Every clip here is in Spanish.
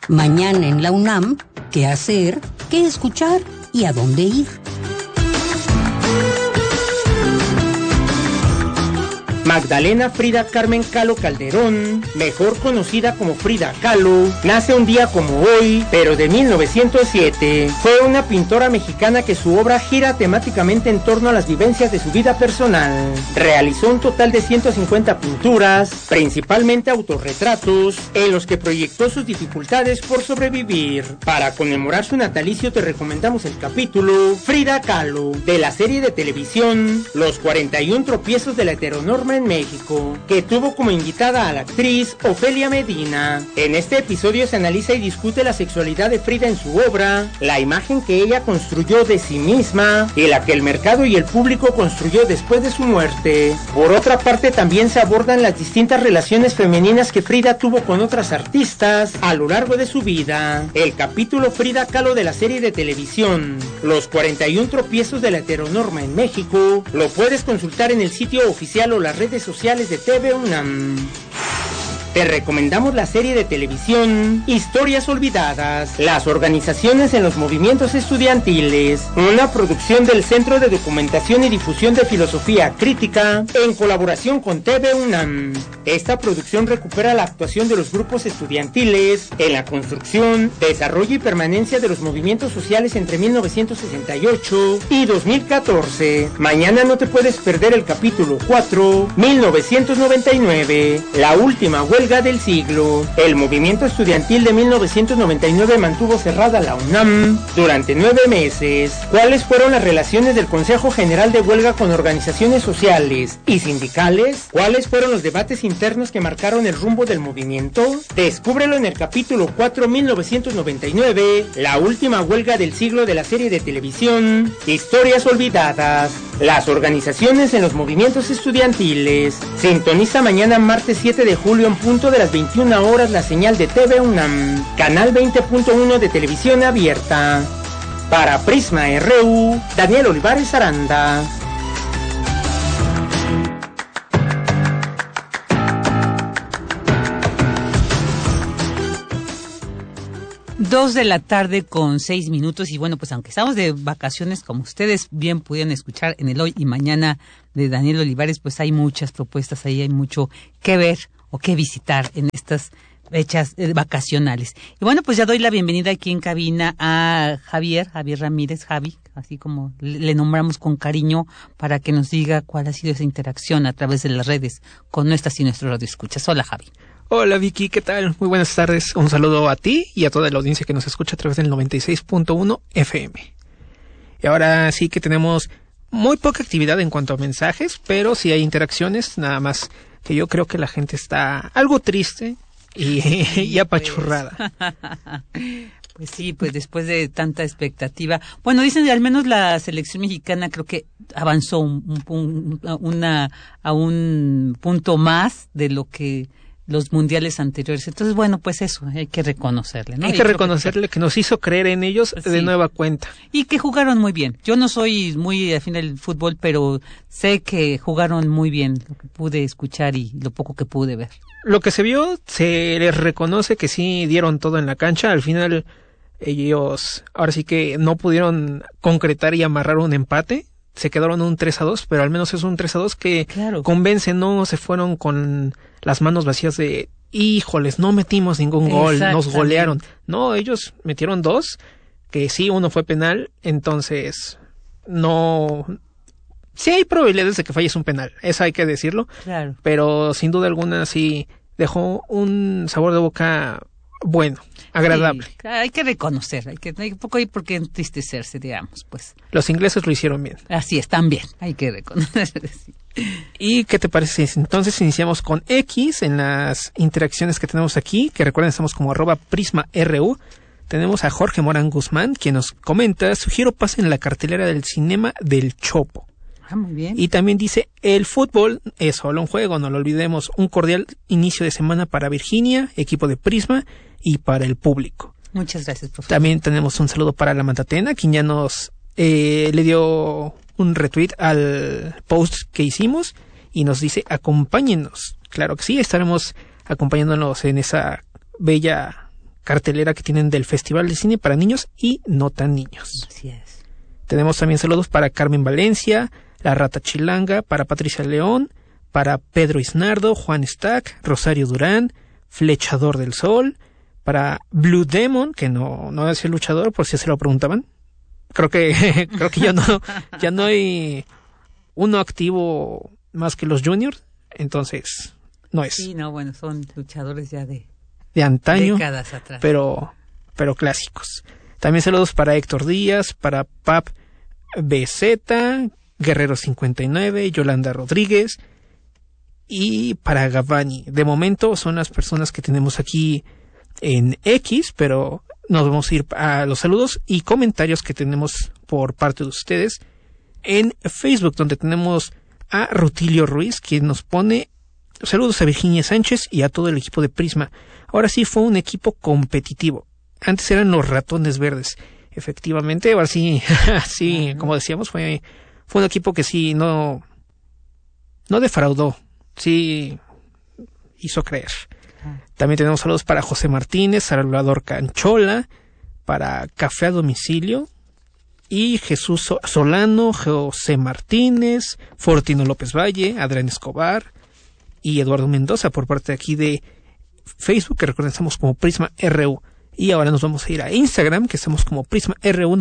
Mañana en la UNAM, ¿qué hacer? ¿Qué escuchar? ¿Y a dónde ir? Magdalena Frida Carmen Kahlo Calderón, mejor conocida como Frida Kahlo, nace un día como hoy, pero de 1907. Fue una pintora mexicana que su obra gira temáticamente en torno a las vivencias de su vida personal. Realizó un total de 150 pinturas, principalmente autorretratos, en los que proyectó sus dificultades por sobrevivir. Para conmemorar su natalicio te recomendamos el capítulo Frida Kahlo, de la serie de televisión Los 41 tropiezos de la heteronorma en México, que tuvo como invitada a la actriz Ofelia Medina. En este episodio se analiza y discute la sexualidad de Frida en su obra, la imagen que ella construyó de sí misma y la que el mercado y el público construyó después de su muerte. Por otra parte, también se abordan las distintas relaciones femeninas que Frida tuvo con otras artistas a lo largo de su vida. El capítulo Frida Kahlo de la serie de televisión Los 41 tropiezos de la heteronorma en México lo puedes consultar en el sitio oficial o las redes sociales de TV UNAM. Te recomendamos la serie de televisión Historias Olvidadas, las organizaciones en los movimientos estudiantiles, una producción del Centro de Documentación y Difusión de Filosofía Crítica en colaboración con TV UNAM. Esta producción recupera la actuación de los grupos estudiantiles en la construcción, desarrollo y permanencia de los movimientos sociales entre 1968 y 2014. Mañana no te puedes perder el capítulo 4, 1999, la última huelga del siglo. El movimiento estudiantil de 1999 mantuvo cerrada la UNAM durante 9 meses. ¿Cuáles fueron las relaciones del Consejo General de Huelga con organizaciones sociales y sindicales? ¿Cuáles fueron los debates internos que marcaron el rumbo del movimiento? Descúbrelo en el capítulo 4, 1999, la última huelga del siglo de la serie de televisión Historias Olvidadas, las organizaciones en los movimientos estudiantiles. Sintoniza mañana martes 7 de julio en punto de las 21 horas la señal de TV UNAM, canal 20.1 de televisión abierta. Para Prisma RU, Daniel Olivares Aranda. 2:06 p.m. y bueno, pues aunque estamos de vacaciones, como ustedes bien pudieron escuchar en el Hoy y Mañana de Daniel Olivares, pues hay muchas propuestas ahí, hay mucho que ver o que visitar en estas fechas vacacionales. Y bueno, pues ya doy la bienvenida aquí en cabina a Javier Ramírez, Javi, así como le nombramos con cariño, para que nos diga cuál ha sido esa interacción a través de las redes con nuestras y nuestros radioescuchas. Hola, Javi. Hola, Vicky, ¿qué tal? Muy buenas tardes. Un saludo a ti y a toda la audiencia que nos escucha a través del 96.1 FM. Y ahora sí que tenemos muy poca actividad en cuanto a mensajes, pero sí hay interacciones, nada más que yo creo que la gente está algo triste y apachurrada. Pues sí, pues después de tanta expectativa. Bueno, dicen que al menos la selección mexicana creo que avanzó a un punto más de lo que los mundiales anteriores. Entonces, bueno, pues eso, hay que reconocerle, ¿no? Hay que reconocerle que nos hizo creer en ellos de nueva cuenta. Y que jugaron muy bien. Yo no soy muy afín al fútbol, pero sé que jugaron muy bien, lo que pude escuchar y lo poco que pude ver. Lo que se vio, se les reconoce que sí dieron todo en la cancha. Al final, ellos ahora sí que no pudieron concretar y amarrar un empate. Se quedaron un 3-2, pero al menos es un 3-2 que convence, no se fueron con las manos vacías de híjoles, no metimos ningún gol, nos golearon. No, ellos metieron 2, que sí, uno fue penal, entonces no. Sí hay probabilidades de que falles un penal, eso hay que decirlo. Claro. Pero sin duda alguna sí dejó un sabor de boca bueno, agradable. Sí, hay que reconocer, hay poco hay por qué entristecerse, digamos, pues. Los ingleses lo hicieron bien. Así es, también, hay que reconocer. Sí. ¿Y qué te parece si entonces iniciamos con X en las interacciones que tenemos aquí? Que recuerden, estamos como @PrismaRU. Tenemos a Jorge Morán Guzmán, quien nos comenta: sugiero pasen en la cartelera del cinema del Chopo. Muy bien. Y también dice: el fútbol es solo un juego, no lo olvidemos. Un cordial inicio de semana para Virginia, equipo de Prisma, y para el público. Muchas gracias, profesor. También tenemos un saludo para la Matatena, quien ya nos le dio un retweet al post que hicimos y nos dice: acompáñenos. Claro que sí, estaremos acompañándonos en esa bella cartelera que tienen del Festival de Cine para Niños y No Tan Niños. Así es. Tenemos también saludos para Carmen Valencia, La Rata Chilanga, para Patricia León, para Pedro Isnardo, Juan Stack, Rosario Durán, Flechador del Sol, para Blue Demon, que no es el luchador, por si se lo preguntaban. Creo que ya no hay uno activo más que los juniors, entonces no es. Sí, no, bueno, son luchadores ya de antaño, décadas atrás. pero clásicos. También saludos para Héctor Díaz, para Pap BZ, Guerrero 59, Yolanda Rodríguez y para Gavani. De momento son las personas que tenemos aquí en X, pero nos vamos a ir a los saludos y comentarios que tenemos por parte de ustedes en Facebook, donde tenemos a Rutilio Ruiz, quien nos pone saludos a Virginia Sánchez y a todo el equipo de Prisma. Ahora sí fue un equipo competitivo. Antes eran los ratones verdes. Efectivamente, ahora sí, sí, como decíamos, fue un equipo que sí no defraudó, sí hizo creer. También tenemos saludos para José Martínez, Salvador Canchola, para Café a Domicilio, y Jesús Solano, José Martínez, Fortino López Valle, Adrián Escobar y Eduardo Mendoza por parte de aquí de Facebook, que reconocemos como Prisma RU. Y ahora nos vamos a ir a Instagram, que estamos como Prisma RU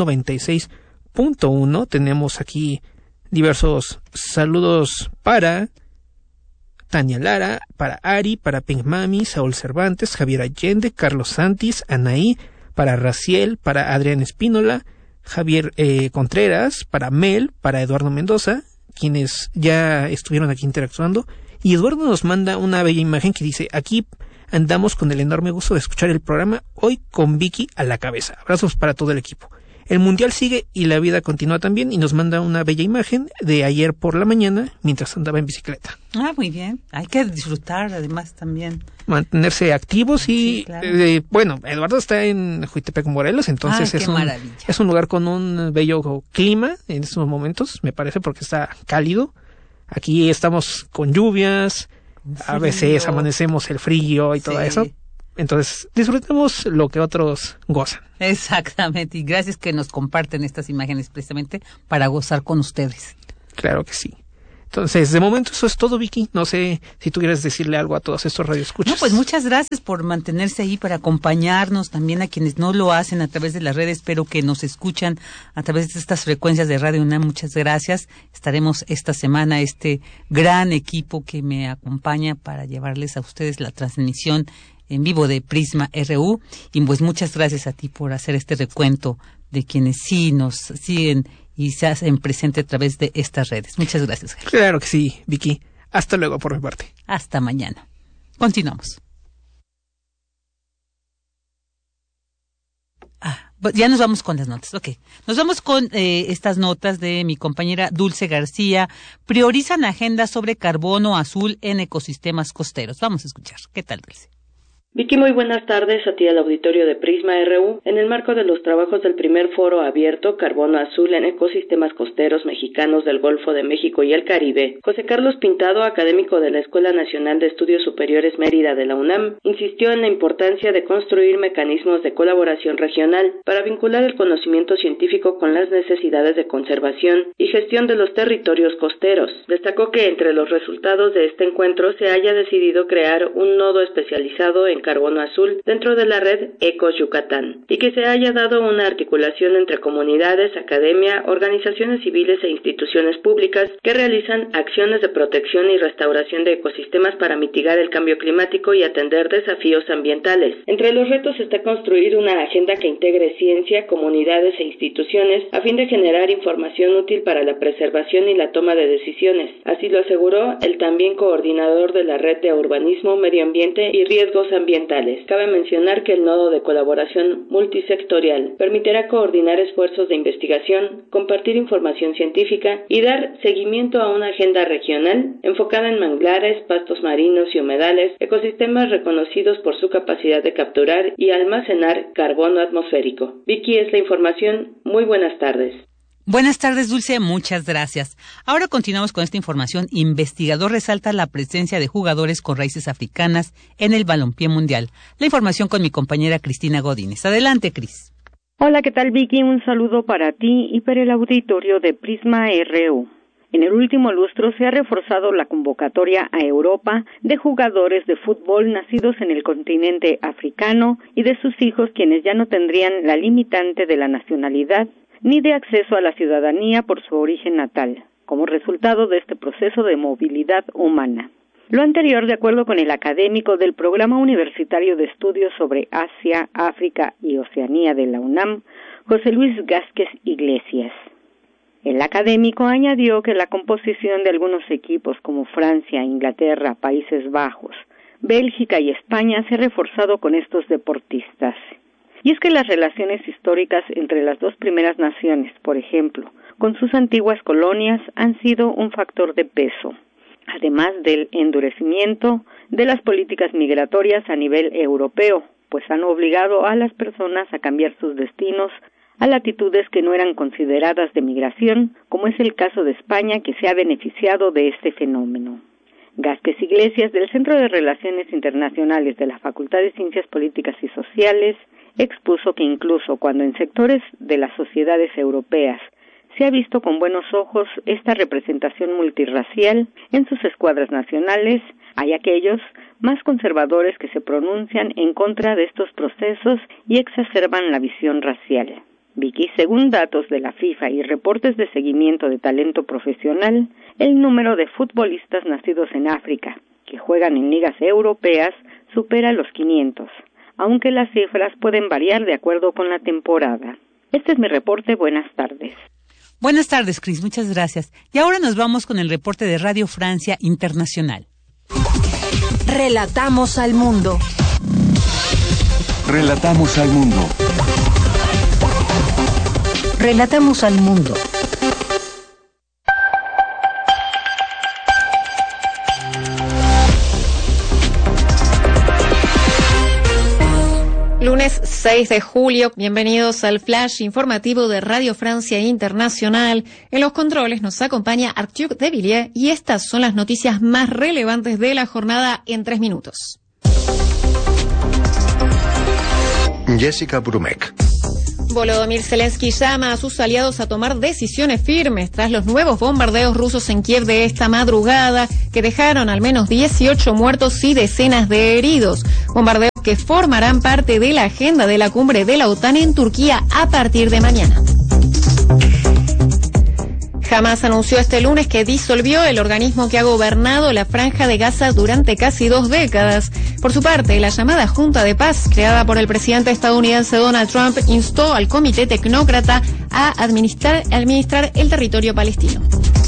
96.1. Tenemos aquí diversos saludos para Tania Lara, para Ari, para Pink Mami, Saúl Cervantes, Javier Allende, Carlos Santis, Anaí, para Raciel, para Adrián Espínola, Javier Contreras, para Mel, para Eduardo Mendoza, quienes ya estuvieron aquí interactuando. Y Eduardo nos manda una bella imagen que dice: aquí andamos con el enorme gusto de escuchar el programa, hoy con Vicky a la cabeza. Abrazos para todo el equipo. El mundial sigue y la vida continúa también, y nos manda una bella imagen de ayer por la mañana mientras andaba en bicicleta. Ah, muy bien. Hay que disfrutar además también. Mantenerse activos y, sí, claro. Bueno, Eduardo está en Juitepec, Morelos, entonces es un lugar con un bello clima en estos momentos, me parece, porque está cálido. Aquí estamos con lluvias, a veces amanecemos el frío y todo eso. Entonces, disfrutemos lo que otros gozan. Exactamente, y gracias que nos comparten estas imágenes precisamente para gozar con ustedes. Claro que sí. Entonces, de momento eso es todo, Vicky. No sé si tú quieres decirle algo a todos estos radioescuchas. No, pues muchas gracias por mantenerse ahí, para acompañarnos, también a quienes no lo hacen a través de las redes, pero que nos escuchan a través de estas frecuencias de Radio UNAM. Muchas gracias. Estaremos esta semana, este gran equipo que me acompaña para llevarles a ustedes la transmisión en vivo de Prisma RU, y pues muchas gracias a ti por hacer este recuento de quienes sí nos siguen y se hacen presente a través de estas redes. Muchas gracias, Jaime. Claro que sí, Vicky. Hasta luego por mi parte. Hasta mañana. Continuamos. Pues ya nos vamos con las notas. Ok. Nos vamos con estas notas de mi compañera Dulce García. Priorizan agenda sobre carbono azul en ecosistemas costeros. Vamos a escuchar. ¿Qué tal, Dulce? Vicky, muy buenas tardes a ti al auditorio de Prisma RU. En el marco de los trabajos del primer foro abierto Carbono Azul en Ecosistemas Costeros Mexicanos del Golfo de México y el Caribe, José Carlos Pintado, académico de la Escuela Nacional de Estudios Superiores Mérida de la UNAM, insistió en la importancia de construir mecanismos de colaboración regional para vincular el conocimiento científico con las necesidades de conservación y gestión de los territorios costeros. Destacó que entre los resultados de este encuentro se haya decidido crear un nodo especializado en carbono azul dentro de la red Ecos Yucatán, y que se haya dado una articulación entre comunidades, academia, organizaciones civiles e instituciones públicas que realizan acciones de protección y restauración de ecosistemas para mitigar el cambio climático y atender desafíos ambientales. Entre los retos está construir una agenda que integre ciencia, comunidades e instituciones a fin de generar información útil para la preservación y la toma de decisiones. Así lo aseguró el también coordinador de la Red de Urbanismo, Medio Ambiente y Riesgos Ambientales. Cabe mencionar que el nodo de colaboración multisectorial permitirá coordinar esfuerzos de investigación, compartir información científica y dar seguimiento a una agenda regional enfocada en manglares, pastos marinos y humedales, ecosistemas reconocidos por su capacidad de capturar y almacenar carbono atmosférico. Vicky, es la información. Muy buenas tardes. Buenas tardes, Dulce, muchas gracias. Ahora continuamos con esta información. Investigador resalta la presencia de jugadores con raíces africanas en el balompié mundial. La información con mi compañera Cristina Godínez. Adelante, Cris. Hola, ¿qué tal, Vicky? Un saludo para ti y para el auditorio de Prisma RU. En el último lustro se ha reforzado la convocatoria a Europa de jugadores de fútbol nacidos en el continente africano y de sus hijos, quienes ya no tendrían la limitante de la nacionalidad ni de acceso a la ciudadanía por su origen natal, como resultado de este proceso de movilidad humana. Lo anterior, de acuerdo con el académico del Programa Universitario de Estudios sobre Asia, África y Oceanía de la UNAM, José Luis Gázquez Iglesias. El académico añadió que la composición de algunos equipos como Francia, Inglaterra, Países Bajos, Bélgica y España se ha reforzado con estos deportistas. Y es que las relaciones históricas entre las dos primeras naciones, por ejemplo, con sus antiguas colonias, han sido un factor de peso, además del endurecimiento de las políticas migratorias a nivel europeo, pues han obligado a las personas a cambiar sus destinos a latitudes que no eran consideradas de migración, como es el caso de España, que se ha beneficiado de este fenómeno. Gázquez Iglesias, del Centro de Relaciones Internacionales de la Facultad de Ciencias Políticas y Sociales, expuso que incluso cuando en sectores de las sociedades europeas se ha visto con buenos ojos esta representación multirracial en sus escuadras nacionales, hay aquellos más conservadores que se pronuncian en contra de estos procesos y exacerban la visión racial. Vicky, según datos de la FIFA y reportes de seguimiento de talento profesional, el número de futbolistas nacidos en África que juegan en ligas europeas supera los 500, aunque las cifras pueden variar de acuerdo con la temporada. Este es mi reporte. Buenas tardes. Buenas tardes, Cris. Muchas gracias. Y ahora nos vamos con el reporte de Radio Francia Internacional. Relatamos al mundo. Relatamos al mundo. Relatamos al mundo. Lunes 6 de julio, bienvenidos al flash informativo de Radio Francia Internacional. En los controles nos acompaña Arthur de Villiers y estas son las noticias más relevantes de la jornada en 3 minutos. Jessica Brumek. Volodymyr Zelensky llama a sus aliados a tomar decisiones firmes tras los nuevos bombardeos rusos en Kiev de esta madrugada, que dejaron al menos 18 muertos y decenas de heridos. Bombardeos que formarán parte de la agenda de la cumbre de la OTAN en Turquía a partir de mañana. Hamás anunció este lunes que disolvió el organismo que ha gobernado la Franja de Gaza durante casi 2 décadas. Por su parte, la llamada Junta de Paz, creada por el presidente estadounidense Donald Trump, instó al Comité Tecnócrata a administrar el territorio palestino.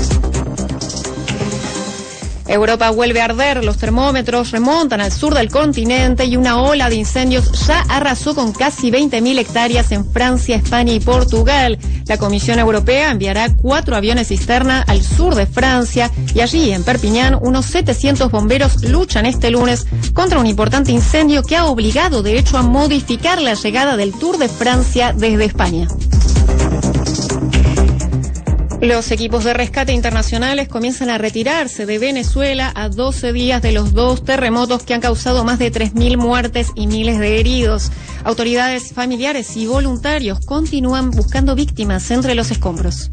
Europa vuelve a arder, los termómetros remontan al sur del continente y una ola de incendios ya arrasó con casi 20.000 hectáreas en Francia, España y Portugal. La Comisión Europea enviará 4 aviones cisterna al sur de Francia y allí, en Perpiñán, unos 700 bomberos luchan este lunes contra un importante incendio que ha obligado, de hecho, a modificar la llegada del Tour de Francia desde España. Los equipos de rescate internacionales comienzan a retirarse de Venezuela a 12 días de los 2 terremotos que han causado más de 3.000 muertes y miles de heridos. Autoridades, familiares y voluntarios continúan buscando víctimas entre los escombros.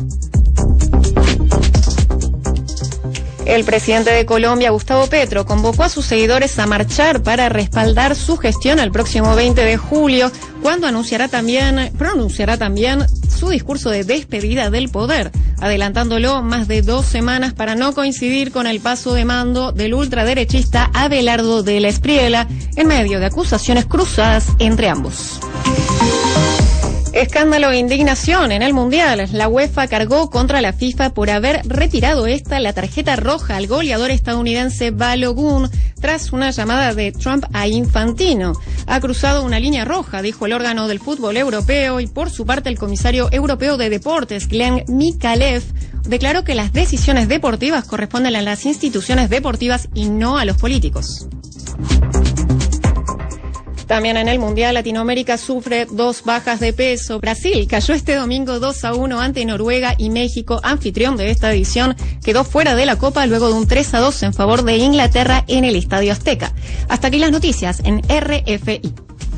El presidente de Colombia, Gustavo Petro, convocó a sus seguidores a marchar para respaldar su gestión el próximo 20 de julio, cuando pronunciará también su discurso de despedida del poder, adelantándolo más de 2 semanas para no coincidir con el paso de mando del ultraderechista Abelardo de la Espriella, en medio de acusaciones cruzadas entre ambos. Escándalo e indignación en el Mundial. La UEFA cargó contra la FIFA por haber retirado la tarjeta roja al goleador estadounidense Balogun tras una llamada de Trump a Infantino. Ha cruzado una línea roja, dijo el órgano del fútbol europeo, y por su parte el comisario europeo de deportes, Glenn Mikalev, declaró que las decisiones deportivas corresponden a las instituciones deportivas y no a los políticos. También en el Mundial, Latinoamérica sufre 2 bajas de peso. Brasil cayó este domingo 2-1 ante Noruega y México, anfitrión de esta edición, quedó fuera de la Copa luego de un 3-2 en favor de Inglaterra en el Estadio Azteca. Hasta aquí las noticias en RFI.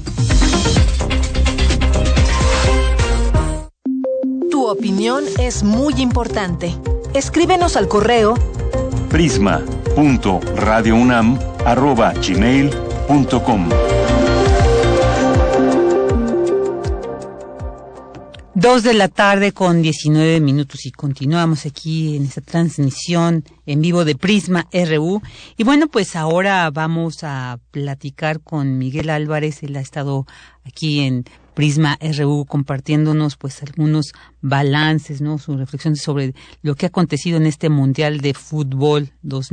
Tu opinión es muy importante. Escríbenos al correo prisma.radiounam@gmail.com. 2:19 p.m. y continuamos aquí en esta transmisión en vivo de Prisma RU. Y bueno, pues ahora vamos a platicar con Miguel Álvarez. Él ha estado aquí en Prisma RU compartiéndonos pues algunos balances, ¿no? Sus reflexiones sobre lo que ha acontecido en este Mundial de Fútbol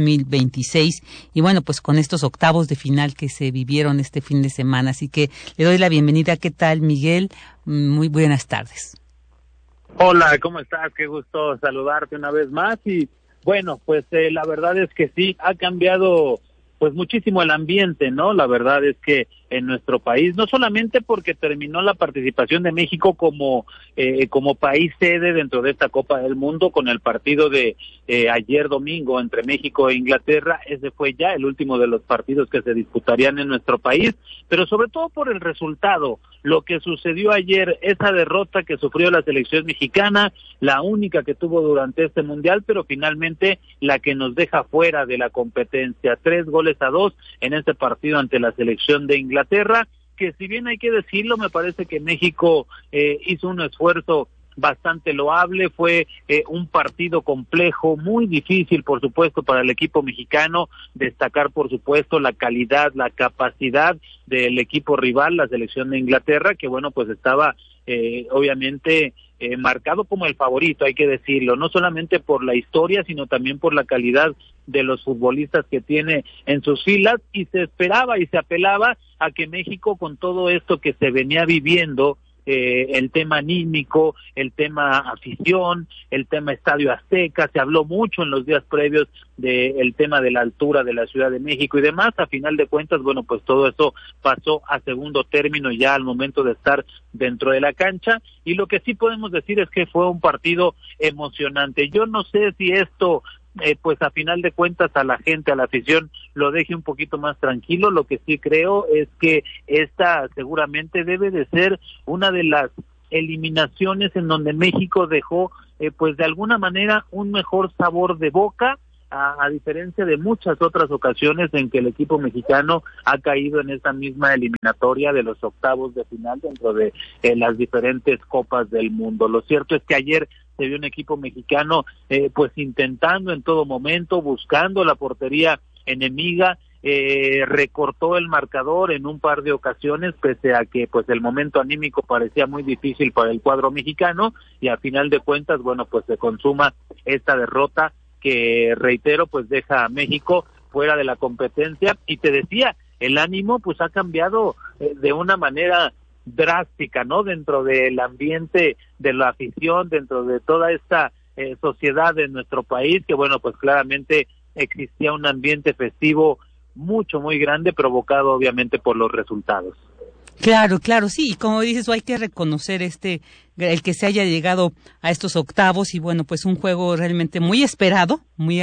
2026 y bueno, pues con estos octavos de final que se vivieron este fin de semana. Así que le doy la bienvenida. ¿Qué tal, Miguel? Muy buenas tardes. Hola, ¿cómo estás? Qué gusto saludarte una vez más y bueno, pues la verdad es que sí, ha cambiado pues muchísimo el ambiente, ¿no? La verdad es que en nuestro país, no solamente porque terminó la participación de México como país sede dentro de esta Copa del Mundo con el partido de ayer domingo entre México e Inglaterra, ese fue ya el último de los partidos que se disputarían en nuestro país, pero sobre todo por el resultado, lo que sucedió ayer, esa derrota que sufrió la selección mexicana, la única que tuvo durante este Mundial, pero finalmente la que nos deja fuera de la competencia, 3-2 en este partido ante la selección de Inglaterra, que si bien hay que decirlo, me parece que México hizo un esfuerzo bastante loable, fue un partido complejo, muy difícil por supuesto para el equipo mexicano, destacar por supuesto la calidad, la capacidad del equipo rival, la selección de Inglaterra, que bueno pues estaba obviamente marcado como el favorito, hay que decirlo, no solamente por la historia, sino también por la calidad de los futbolistas que tiene en sus filas, y se esperaba y se apelaba a que México, con todo esto que se venía viviendo, el tema anímico, el tema afición, el tema Estadio Azteca, se habló mucho en los días previos del tema de la altura de la Ciudad de México y demás. A final de cuentas, bueno, pues todo eso pasó a segundo término ya al momento de estar dentro de la cancha, y lo que sí podemos decir es que fue un partido emocionante. Yo no sé si esto pues a final de cuentas a la gente, a la afición, lo deje un poquito más tranquilo. Lo que sí creo es que esta seguramente debe de ser una de las eliminaciones en donde México dejó pues de alguna manera un mejor sabor de boca, a diferencia de muchas otras ocasiones en que el equipo mexicano ha caído en esta misma eliminatoria de los octavos de final dentro de las diferentes copas del mundo. Lo cierto es que ayer se vio un equipo mexicano pues intentando en todo momento, buscando la portería enemiga, recortó el marcador en un par de ocasiones, pese a que pues el momento anímico parecía muy difícil para el cuadro mexicano, y a final de cuentas, bueno, pues se consuma esta derrota que, reitero, pues deja a México fuera de la competencia. Y te decía, el ánimo pues ha cambiado de una manera drástica, ¿no? Dentro del ambiente de la afición, dentro de toda esta sociedad de nuestro país, que bueno, pues claramente existía un ambiente festivo muy grande, provocado obviamente por los resultados. Claro, sí, y como dices, hay que reconocer el que se haya llegado a estos octavos, y bueno, pues un juego realmente muy esperado,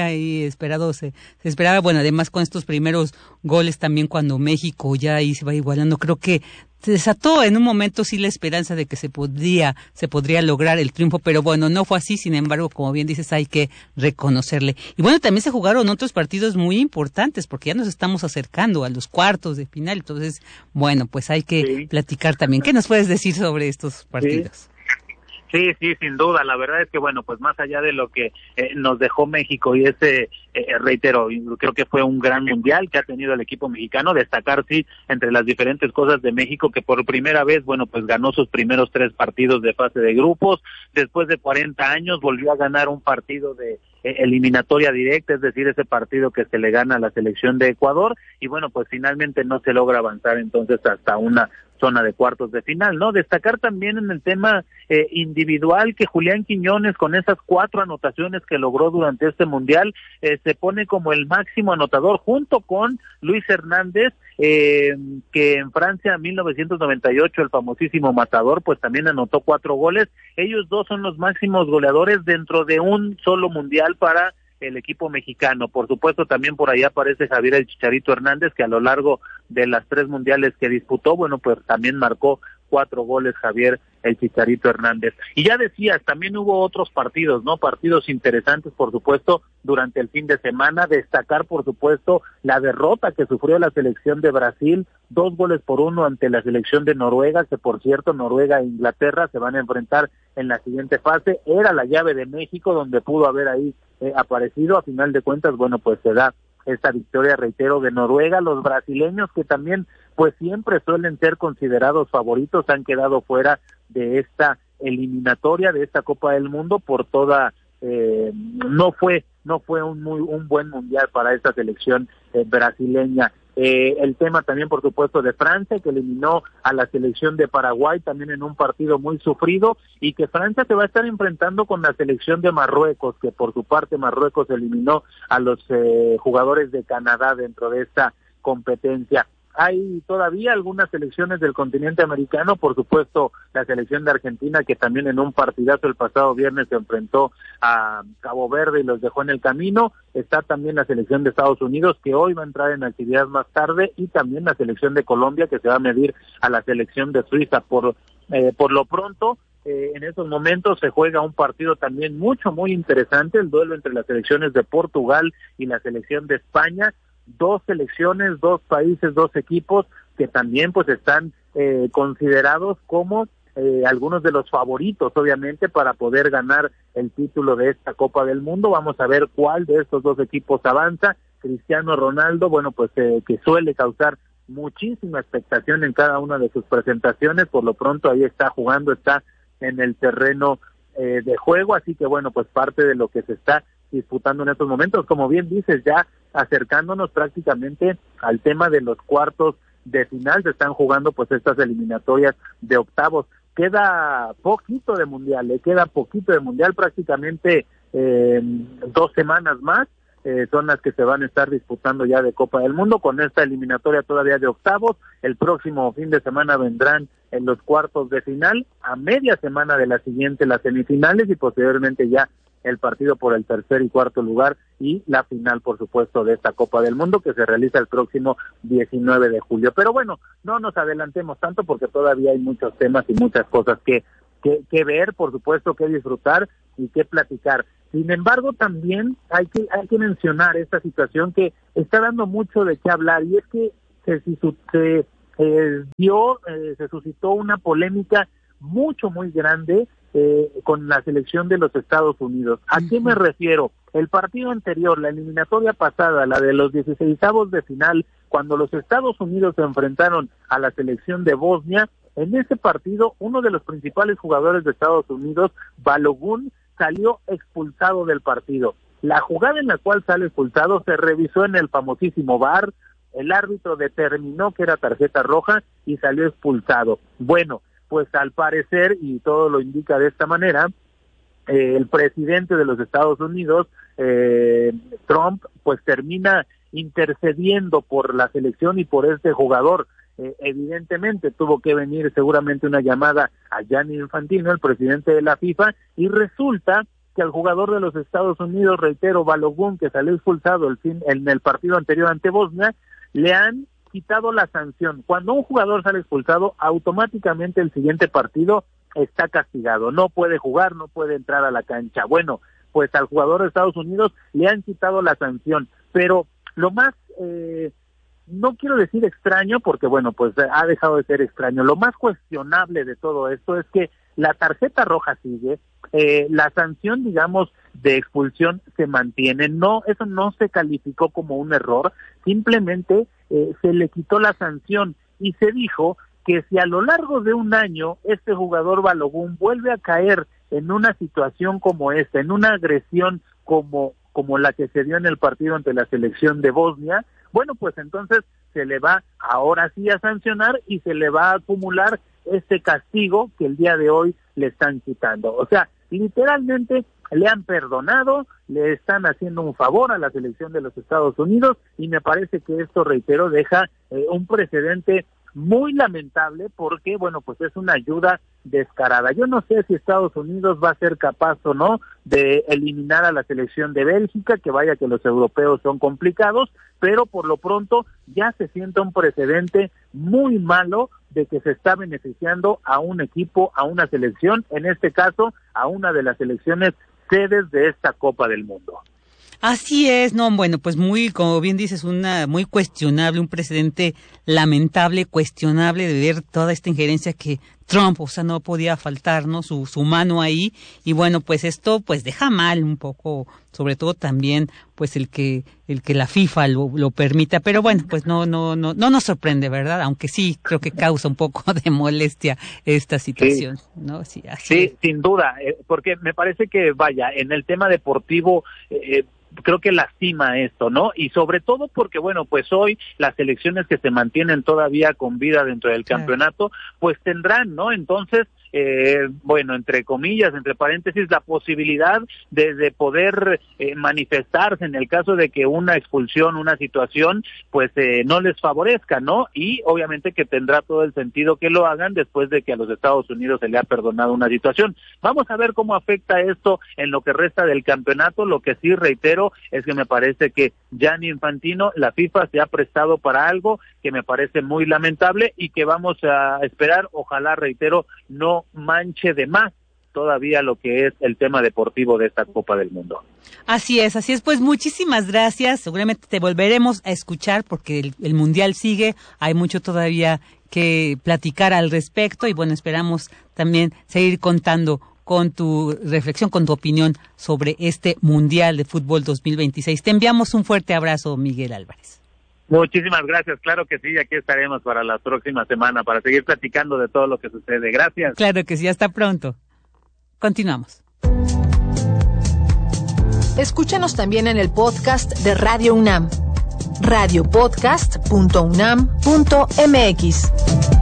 se esperaba, bueno, además con estos primeros goles también cuando México ya ahí se va igualando, creo que se desató en un momento sí la esperanza de que se podría lograr el triunfo, pero bueno, no fue así. Sin embargo, como bien dices, hay que reconocerle. Y bueno, también se jugaron otros partidos muy importantes, porque ya nos estamos acercando a los cuartos de final, entonces, bueno, pues hay que platicar también. ¿Qué nos puedes decir sobre estos partidos? Sí, sin duda. La verdad es que, bueno, pues más allá de lo que nos dejó México y reitero, creo que fue un gran mundial que ha tenido el equipo mexicano. Destacar, sí, entre las diferentes cosas de México, que por primera vez, bueno, pues ganó sus primeros 3 partidos de fase de grupos. Después de 40 años volvió a ganar un partido de eliminatoria directa, es decir, ese partido que se le gana a la selección de Ecuador, y bueno, pues finalmente no se logra avanzar entonces hasta una zona de cuartos de final, ¿no? Destacar también en el tema individual que Julián Quiñones, con esas 4 anotaciones que logró durante este mundial, se pone como el máximo anotador junto con Luis Hernández, que en Francia 1998, el famosísimo Matador, pues también anotó 4 goles. Ellos dos son los máximos goleadores dentro de un solo mundial para el equipo mexicano. Por supuesto, también por ahí aparece Javier el Chicharito Hernández, que a lo largo de las 3 mundiales que disputó, bueno, pues también marcó 4 goles Javier el Chicharito Hernández. Y ya decías, también hubo otros partidos, ¿no? Partidos interesantes, por supuesto, durante el fin de semana. Destacar, por supuesto, la derrota que sufrió la selección de Brasil, 2-1 ante la selección de Noruega, que por cierto, Noruega e Inglaterra se van a enfrentar en la siguiente fase. Era la llave de México, donde pudo haber ahí aparecido. A final de cuentas, bueno, pues se da esta victoria, reitero, de Noruega. Los brasileños, que también pues siempre suelen ser considerados favoritos, han quedado fuera de esta eliminatoria, de esta Copa del Mundo, por toda no fue un buen mundial para esta selección brasileña. El tema también, por supuesto, de Francia, que eliminó a la selección de Paraguay también en un partido muy sufrido, y que Francia se va a estar enfrentando con la selección de Marruecos, que por su parte Marruecos eliminó a los jugadores de Canadá dentro de esta competencia. Hay todavía algunas selecciones del continente americano, por supuesto la selección de Argentina, que también en un partidazo el pasado viernes se enfrentó a Cabo Verde y los dejó en el camino. Está también la selección de Estados Unidos, que hoy va a entrar en actividad más tarde, y también la selección de Colombia, que se va a medir a la selección de Suiza. Por lo pronto, en estos momentos se juega un partido también muy interesante, el duelo entre las selecciones de Portugal y la selección de España. 2 selecciones, 2 países, 2 equipos que también pues están considerados como algunos de los favoritos, obviamente, para poder ganar el título de esta Copa del Mundo. Vamos a ver cuál de estos 2 equipos avanza. Cristiano Ronaldo, bueno, pues que suele causar muchísima expectación en cada una de sus presentaciones. Por lo pronto ahí está jugando, está en el terreno de juego, así que bueno, pues parte de lo que se está disputando en estos momentos, como bien dices, ya acercándonos prácticamente al tema de los cuartos de final. Se están jugando pues estas eliminatorias de octavos. Queda poquito de mundial, prácticamente 2 semanas más son las que se van a estar disputando ya de Copa del Mundo, con esta eliminatoria todavía de octavos. El próximo fin de semana vendrán en los cuartos de final, a media semana de la siguiente las semifinales, y posteriormente ya el partido por el tercer y cuarto lugar, y la final, por supuesto, de esta Copa del Mundo, que se realiza el próximo 19 de julio. Pero bueno, no nos adelantemos tanto, porque todavía hay muchos temas y muchas cosas que ver, por supuesto, que disfrutar y que platicar. Sin embargo, también hay que mencionar esta situación que está dando mucho de qué hablar, y es que se suscitó una polémica muy grande con la selección de los Estados Unidos. ¿A qué me refiero? El partido anterior, la eliminatoria pasada, la de los 16avos de final, cuando los Estados Unidos se enfrentaron a la selección de Bosnia, en ese partido uno de los principales jugadores de Estados Unidos, Balogun, salió expulsado del partido. La jugada en la cual sale expulsado se revisó en el famosísimo VAR, el árbitro determinó que era tarjeta roja y salió expulsado. Bueno, pues al parecer, y todo lo indica de esta manera, el presidente de los Estados Unidos, Trump, pues termina intercediendo por la selección y por este jugador. Evidentemente tuvo que venir seguramente una llamada a Gianni Infantino, el presidente de la FIFA, y resulta que al jugador de los Estados Unidos, reitero, Balogun, que salió expulsado en el partido anterior ante Bosnia, le han quitado la sanción. Cuando un jugador sale expulsado, automáticamente el siguiente partido está castigado, no puede jugar, no puede entrar a la cancha. Bueno, pues al jugador de Estados Unidos le han quitado la sanción, pero lo más, no quiero decir extraño, porque bueno, pues ha dejado de ser extraño, lo más cuestionable de todo esto es que la tarjeta roja sigue, la sanción, digamos, de expulsión se mantiene. No, eso no se calificó como un error, simplemente se le quitó la sanción y se dijo que si a lo largo de un año este jugador Balogun vuelve a caer en una situación como esta, en una agresión como la que se dio en el partido ante la selección de Bosnia, bueno, pues entonces se le va ahora sí a sancionar y se le va a acumular este castigo que el día de hoy le están quitando. O sea, literalmente le han perdonado, le están haciendo un favor a la selección de los Estados Unidos y me parece que esto, reitero, deja un precedente muy lamentable porque, bueno, pues es una ayuda descarada. Yo no sé si Estados Unidos va a ser capaz o no de eliminar a la selección de Bélgica, que vaya que los europeos son complicados, pero por lo pronto ya se siente un precedente muy malo de que se está beneficiando a un equipo, a una selección, en este caso a una de las selecciones sedes de esta Copa del Mundo. Así es, no, bueno, pues muy, como bien dices, muy cuestionable, un precedente lamentable, cuestionable de ver toda esta injerencia que Trump, o sea, no podía faltar, ¿no? Su mano ahí, y bueno, pues esto, pues deja mal un poco, sobre todo también, pues el que la FIFA lo permita, pero bueno, pues no nos sorprende, ¿verdad? Aunque sí, creo que causa un poco de molestia esta situación, sí. ¿No? Sí, sí, sin duda, porque me parece que, vaya, en el tema deportivo, creo que lastima esto, ¿no? Y sobre todo porque, bueno, pues hoy las selecciones que se mantienen todavía con vida dentro del campeonato, pues tendrán, ¿no? Entonces, bueno, entre comillas, entre paréntesis, la posibilidad de poder manifestarse en el caso de que una expulsión, una situación, pues no les favorezca, ¿no? Y obviamente que tendrá todo el sentido que lo hagan después de que a los Estados Unidos se le ha perdonado una situación. Vamos a ver cómo afecta esto en lo que resta del campeonato. Lo que sí reitero es que me parece que Gianni Infantino, la FIFA se ha prestado para algo que me parece muy lamentable y que vamos a esperar, ojalá, reitero, no manche de más todavía lo que es el tema deportivo de esta Copa del Mundo. Así es, pues muchísimas gracias, seguramente te volveremos a escuchar porque el Mundial sigue, hay mucho todavía que platicar al respecto y bueno, esperamos también seguir contando con tu reflexión, con tu opinión sobre este Mundial de Fútbol 2026. Te enviamos un fuerte abrazo, Miguel Álvarez. Muchísimas gracias, claro que sí, aquí estaremos para la próxima semana para seguir platicando de todo lo que sucede. Gracias. Claro que sí, hasta pronto. Continuamos. Escúchanos también en el podcast de Radio UNAM, radiopodcast.unam.mx.